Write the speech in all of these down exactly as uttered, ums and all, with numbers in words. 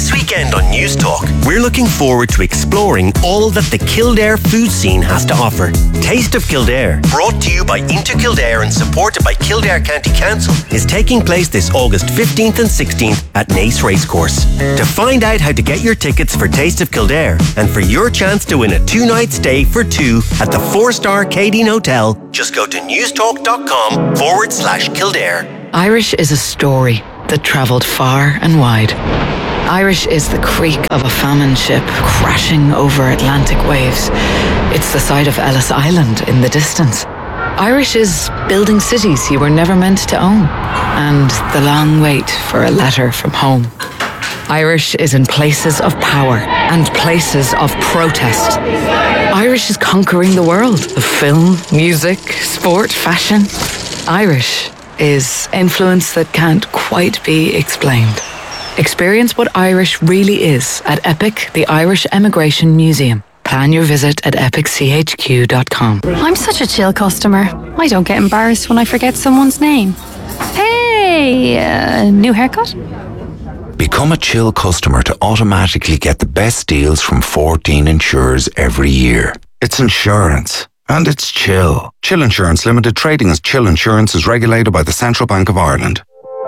This weekend on News Talk, we're looking forward to exploring all that the Kildare food scene has to offer. Taste of Kildare, brought to you by Into Kildare and supported by Kildare County Council, is taking place this August fifteenth and sixteenth at Naas Racecourse. To find out how to get your tickets for Taste of Kildare and for your chance to win a two-night stay for two at the four-star Cadine Hotel, just go to newstalk.com forward slash Kildare. Irish is a story that travelled far and wide. Irish is the creak of a famine ship crashing over Atlantic waves. It's the sight of Ellis Island in the distance. Irish is building cities you were never meant to own, and the long wait for a letter from home. Irish is in places of power and places of protest. Irish is conquering the world of film, music, sport, fashion. Irish is influence that can't quite be explained. Experience what Irish really is at EPIC, the Irish Emigration Museum. Plan your visit at epic c h q dot com. I'm such a chill customer. I don't get embarrassed when I forget someone's name. Hey, uh, new haircut? Become a chill customer to automatically get the best deals from fourteen insurers every year. It's insurance. And it's Chill. Chill Insurance Limited, trading as Chill Insurance, is regulated by the Central Bank of Ireland.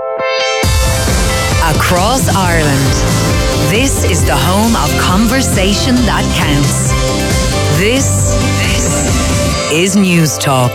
Across Ireland, this is the home of conversation that counts. This, this is News Talk.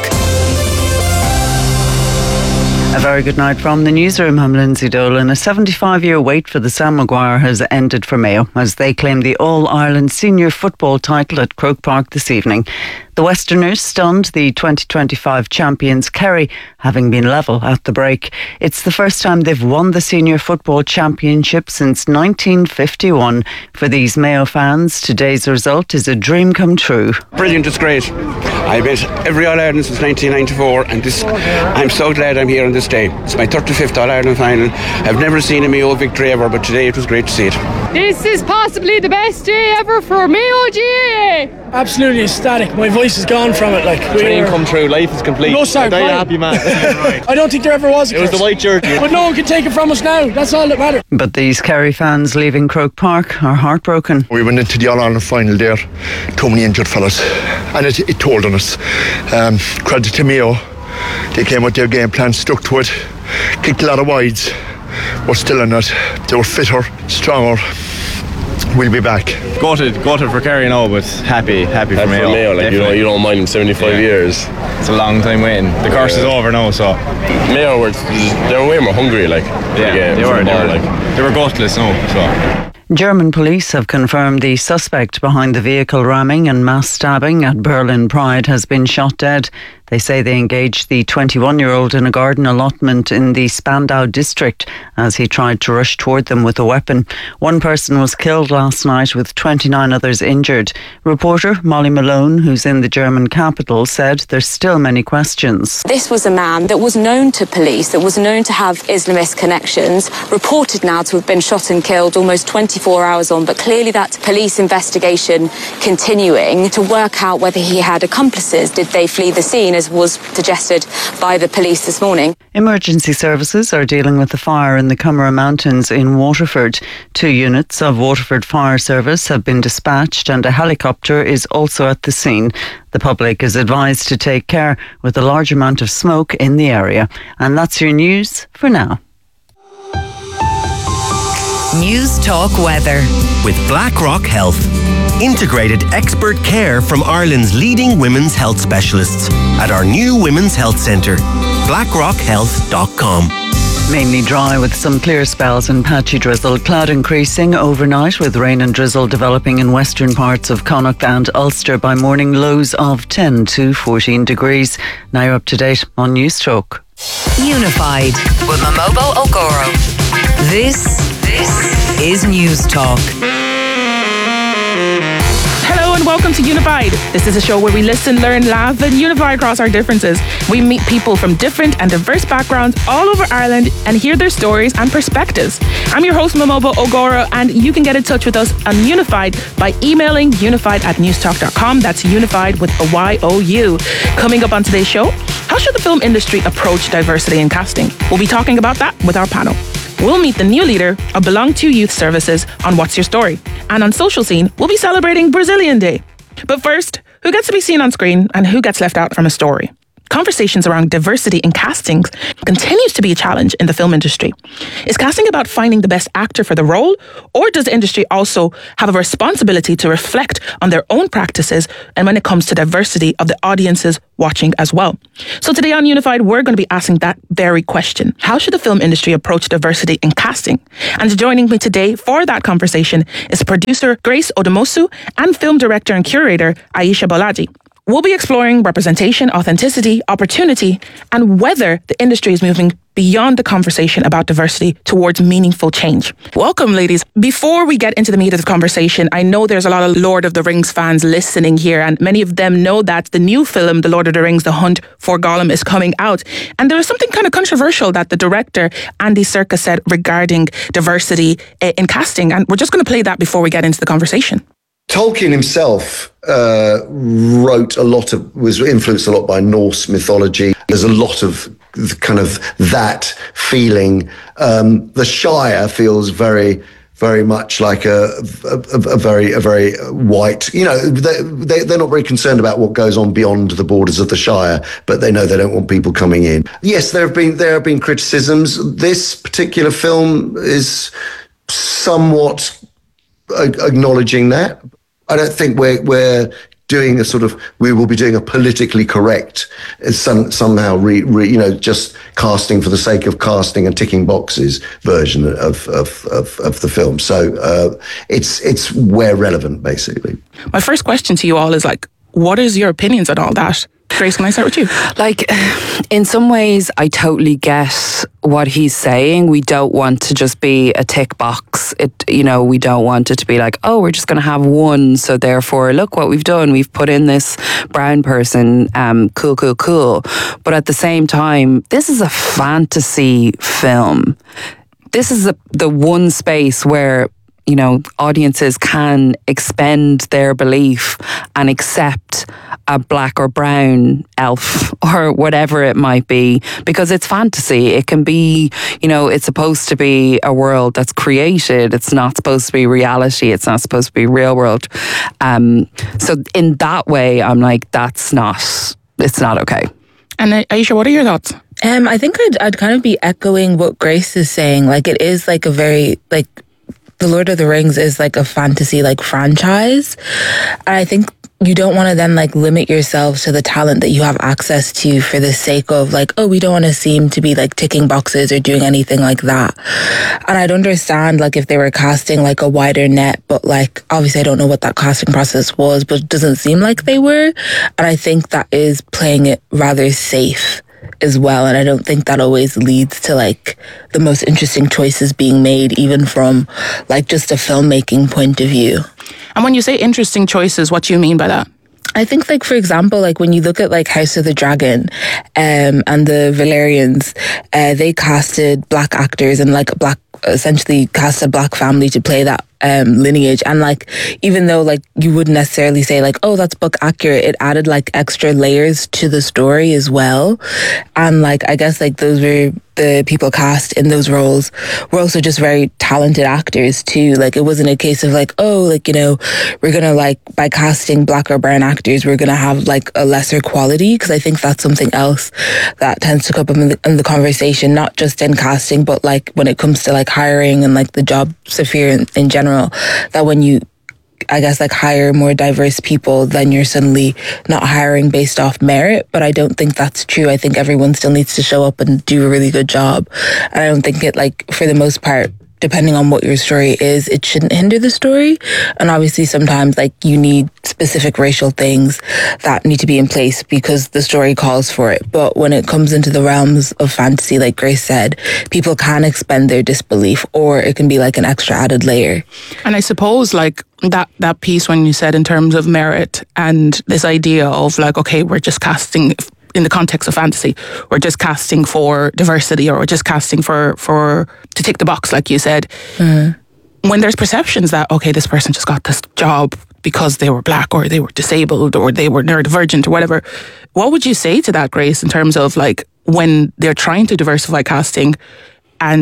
A very good night from the newsroom. I'm Lindsay Dolan. A seventy-five-year wait for the Sam Maguire has ended for Mayo as they claim the All-Ireland Senior Football title at Croke Park this evening. The Westerners stunned the twenty twenty-five champions Kerry, having been level at the break. It's the first time they've won the Senior Football Championship since nineteen fifty-one. For these Mayo fans, today's result is a dream come true. Brilliant, it's great. I've been every All-Ireland since nineteen ninety-four, and this, I'm so glad I'm here on this day. It's my thirty-fifth All-Ireland final. I've never seen a Mayo victory ever, but today it was great to see it. This is possibly the best day ever for Mayo G A A. Absolutely ecstatic. My voice is gone from it. Like dream come true. Life is complete. No, sorry, I'm happy, man. I don't think there ever was a It was the white jersey. But no one can take it from us now. That's all that matters. But these Kerry fans leaving Croke Park are heartbroken. We went into the All-Ireland final there. Too many injured fellas. And it, it told on us. Um, credit to Mayo. They came out their game plan, stuck to it, kicked a lot of wides, but still in it. They were fitter, stronger. We'll be back. Gutted, gutted for Kerry now, but happy, happy for Mayo. For Mayo, like, you know, you don't mind them seventy-five yeah. years. It's a long time waiting. The curse yeah. is over now, so. Mayo were, they were way more hungry, like. Yeah, the game, they were. The ball, they, were like. they were gutless now, so. German police have confirmed the suspect behind the vehicle ramming and mass stabbing at Berlin Pride has been shot dead. They say they engaged the twenty-one-year-old in a garden allotment in the Spandau district as he tried to rush toward them with a weapon. One person was killed last night with twenty-nine others injured. Reporter Molly Malone, who's in the German capital, said there's still many questions. This was a man that was known to police, that was known to have Islamist connections, reported now to have been shot and killed almost twenty-four hours on, but clearly that police investigation continuing to work out whether he had accomplices. Did they flee the scene, as was suggested by the police this morning? Emergency services are dealing with the fire in the Cummeragh Mountains in Waterford. Two units of Waterford Fire Service have been dispatched and a helicopter is also at the scene. The public is advised to take care with a large amount of smoke in the area. And that's your news for now. News Talk Weather. With Blackrock Health. Integrated expert care from Ireland's leading women's health specialists at our new Women's Health Centre. blackrock health dot com. Mainly dry with some clear spells and patchy drizzle. Cloud increasing overnight with rain and drizzle developing in western parts of Connacht and Ulster by morning lows of ten to fourteen degrees. Now you're up to date on News Talk. Unified with Momobo Ogoro. This, this is News Talk. Hello and welcome to Unified. This is a show where we listen, learn, laugh and unify across our differences. We meet people from different and diverse backgrounds all over Ireland and hear their stories and perspectives. I'm your host Momobo Ogoro, and you can get in touch with us on Unified by emailing unified at newstalk dot com. That's Unified with a Y O U. Coming up on today's show, how should the film industry approach diversity in casting? We'll be talking about that with our panel. we'll meet the new leader of Belong To Youth Services on What's Your Story. And on Social Scene, we'll be celebrating Brazilian Day. But first, who gets to be seen on screen and who gets left out from a story? Conversations around diversity in castings continues to be a challenge in the film industry. Is casting about finding the best actor for the role, or does the industry also have a responsibility to reflect on their own practices and when it comes to diversity of the audiences watching as well? So today on Unified, we're going to be asking that very question. How should the film industry approach diversity in casting? And joining me today for that conversation is producer Grace Odumosu and film director and curator Aisha Bolaji. We'll be exploring representation, authenticity, opportunity, and whether the industry is moving beyond the conversation about diversity towards meaningful change. Welcome, ladies. Before we get into the meat of the conversation, I know there's a lot of Lord of the Rings fans listening here, and many of them know that the new film, The Lord of the Rings, The Hunt for Gollum, is coming out. And there was something kind of controversial that the director, Andy Serkis, said regarding diversity in casting. And we're just going to play that before we get into the conversation. Tolkien himself uh, wrote a lot of, was influenced a lot by Norse mythology. There's a lot of kind of that feeling. Um, the Shire feels very, very much like a, a, a very, a very white, you know, they, they, they're not very concerned about what goes on beyond the borders of the Shire, but they know they don't want people coming in. Yes, there have been, there have been criticisms. This particular film is somewhat acknowledging that. I don't think we're we're doing a sort of we will be doing a politically correct some, somehow re, re, you know just casting for the sake of casting and ticking boxes version of of of, of the film. So uh, it's it's where relevant, basically. My first question to you all is like, what is your opinions on all that? Grace, can I start with you? Like, in some ways, I totally get what he's saying. We don't want to just be a tick box. It, you know, we don't want it to be like, oh, we're just going to have one. So therefore, look what we've done. We've put in this brown person. Um, cool, cool, cool. But at the same time, this is a fantasy film. This is a, the one space where, you know, audiences can expend their belief and accept a black or brown elf or whatever it might be, because it's fantasy. It can be, you know, it's supposed to be a world that's created. It's not supposed to be reality. It's not supposed to be real world. Um, so in that way, I'm like, that's not, it's not okay. And Aisha, what are your thoughts? Um, I think I'd, I'd kind of be echoing what Grace is saying. Like, it is like a very, like, The Lord of the Rings is like a fantasy like franchise. And I think you don't want to then like limit yourself to the talent that you have access to for the sake of like, oh, we don't want to seem to be like ticking boxes or doing anything like that. And I'd understand like if they were casting like a wider net, but like obviously I don't know what that casting process was, but it doesn't seem like they were. And I think that is playing it rather safe as well. And I don't think that always leads to like the most interesting choices being made, even from like just a filmmaking point of view. And when you say interesting choices, what do you mean by that? I think, like, for example, like when you look at like House of the Dragon um, and the Valyrians, uh, they casted black actors and like black, essentially cast a black family to play that um, lineage. And like, even though like you wouldn't necessarily say like, oh, that's book accurate, it added like extra layers to the story as well. And like, I guess like those were the people cast in those roles were also just very talented actors too. Like, it wasn't a case of like, oh, like, you know, we're gonna like, by casting black or brown actors, we're gonna have like a lesser quality. Because I think that's something else that tends to come up in the, in the conversation, not just in casting, but like when it comes to like hiring and like the job sphere in, in general, that when you I guess like hire more diverse people, then you're suddenly not hiring based off merit. But I don't think that's true. I think everyone still needs to show up and do a really good job. And I don't think it, like, for the most part, depending on what your story is, it shouldn't hinder the story. And obviously sometimes like you need specific racial things that need to be in place because the story calls for it. But when it comes into the realms of fantasy, like Grace said, people can expend their disbelief, or it can be like an extra added layer. And I suppose like that, that piece when you said in terms of merit and this idea of like, okay, we're just casting in the context of fantasy, we're just casting for diversity, or we're just casting for, for to tick the box, like you said. Mm. When there's perceptions that, okay, this person just got this job because they were black, or they were disabled, or they were neurodivergent, or whatever, what would you say to that, Grace, in terms of like when they're trying to diversify casting and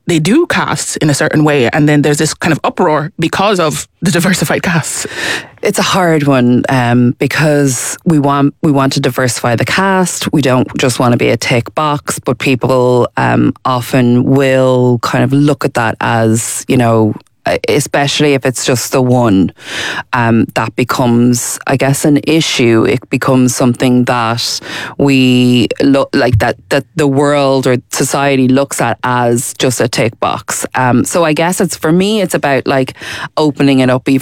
they do cast in a certain way, and then there's this kind of uproar because of the diversified cast? It's a hard one um, because we want we want to diversify the cast. We don't just want to be a tick box, but people um, often will kind of look at that as, you know, especially if it's just the one, um, that becomes, I guess, an issue. It becomes something that we look like that that the world or society looks at as just a tick box. Um, so I guess it's for me, it's about like opening it up even